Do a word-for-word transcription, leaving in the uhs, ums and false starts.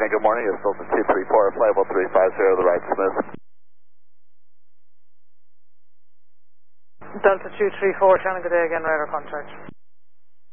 Again, good morning. It's Delta two three four, flight level three five zero, the right smooth. Delta two three four, Shannon, good day again, radar contact.